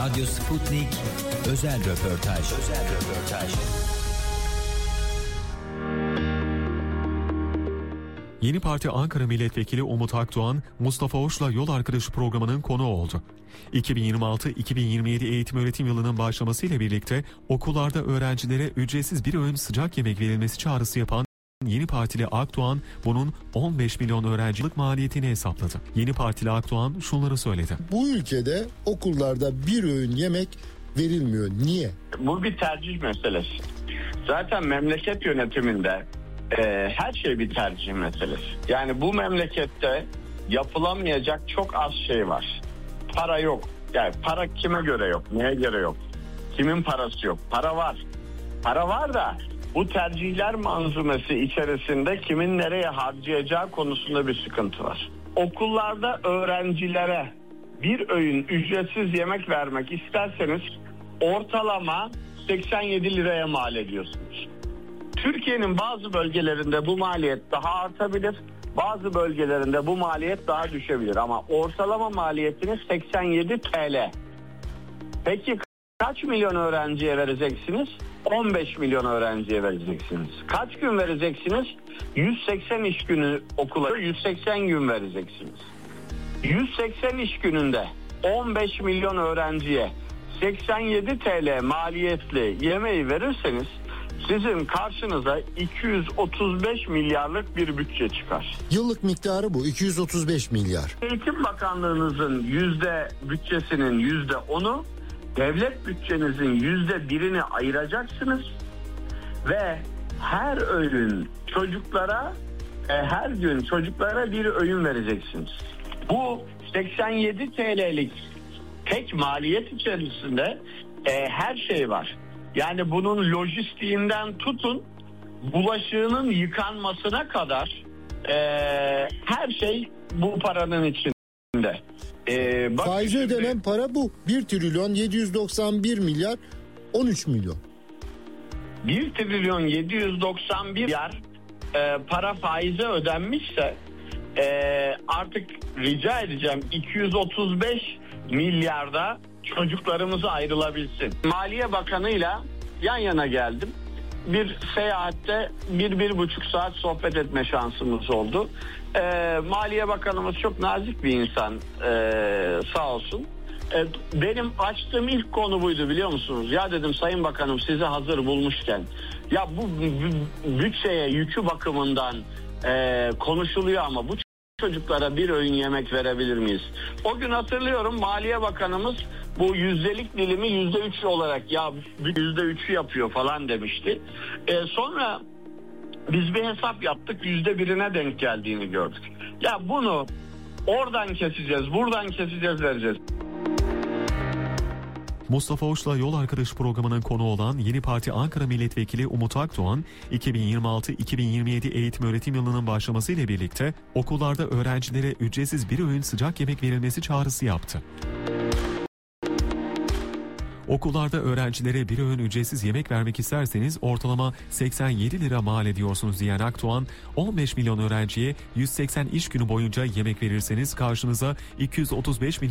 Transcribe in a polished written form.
Radyo Sputnik özel röportaj. Yeni Parti Ankara Milletvekili Umut Akdoğan, Mustafa Hoş'la Yol Arkadaşı programının konuğu oldu. 2026-2027 eğitim öğretim yılının başlamasıyla birlikte okullarda öğrencilere ücretsiz bir öğün sıcak yemek verilmesi çağrısı yapan Yeni Partili Akdoğan bunun 15 milyon öğrencilik maliyetini hesapladı. Yeni Partili Akdoğan şunları söyledi. Bu ülkede okullarda bir öğün yemek verilmiyor. Niye? Bu bir tercih meselesi. Zaten memleket yönetiminde her şey bir tercih meselesi. Yani bu memlekette yapılamayacak çok az şey var. Para yok. Yani para kime göre yok? Neye göre yok? Kimin parası yok? Para var. Para var da bu tercihler manzumesi içerisinde kimin nereye harcayacağı konusunda bir sıkıntı var. Okullarda öğrencilere bir öğün ücretsiz yemek vermek isterseniz ortalama 87 liraya mal ediyorsunuz. Türkiye'nin bazı bölgelerinde bu maliyet daha artabilir, bazı bölgelerinde bu maliyet daha düşebilir ama ortalama maliyetiniz 87 TL. Peki kaç milyon öğrenciye vereceksiniz? 15 milyon öğrenciye vereceksiniz. Kaç gün vereceksiniz? 180 iş günü okula 180 gün vereceksiniz. 180 iş gününde 15 milyon öğrenciye 87 TL maliyetli yemeği verirseniz sizin karşınıza 235 milyarlık bir bütçe çıkar. Yıllık miktarı bu 235 milyar. Eğitim Bakanlığınızın bütçesinin %10'u, devlet bütçenizin %1'ini ayıracaksınız ve her öğün çocuklara her gün çocuklara bir öğün vereceksiniz. Bu 87 TL'lik tek maliyet içerisinde her şey var. Yani bunun lojistiğinden tutun bulaşığının yıkanmasına kadar her şey bu paranın içinde. Faizi ödenen para bu. 1 trilyon 791 milyar 13 milyon. 1 trilyon 791 milyar para faize ödenmişse artık rica edeceğim 235 milyarda çocuklarımıza ayrılabilsin. Maliye Bakanı'yla yan yana geldim. Bir seyahatte 1-1,5 saat sohbet etme şansımız oldu. Maliye Bakanımız çok nazik bir insan, sağ olsun. Benim açtığım ilk konu buydu, biliyor musunuz? Ya dedim, Sayın Bakanım, sizi hazır bulmuşken ya bu bütçeye yükü bakımından konuşuluyor ama bu çocuklara bir öğün yemek verebilir miyiz? O gün hatırlıyorum, Maliye Bakanımız bu yüzdelik dilimi %3 olarak ya %3'ü yapıyor falan demişti. Sonra biz bir hesap yaptık, %1'ine denk geldiğini gördük. Ya bunu oradan keseceğiz, buradan keseceğiz, vereceğiz. Mustafa Hoş'la Yol Arkadaşı programının konuğu olan Yeni Parti Ankara Milletvekili Umut Akdoğan, 2026-2027 eğitim öğretim yılının başlamasıyla birlikte okullarda öğrencilere ücretsiz bir öğün sıcak yemek verilmesi çağrısı yaptı. Okullarda öğrencilere bir öğün ücretsiz yemek vermek isterseniz ortalama 87 lira mal ediyorsunuz diyen Akdoğan, 15 milyon öğrenciye 180 iş günü boyunca yemek verirseniz karşınıza 235 milyon